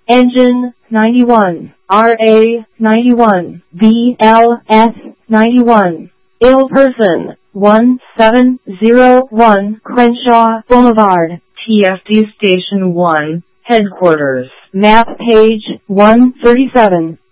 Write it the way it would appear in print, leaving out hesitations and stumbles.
Engine 91, RA 91, BLS 91. Ill person 1701 Crenshaw Boulevard, TFD Station 1, Headquarters. Map page 137.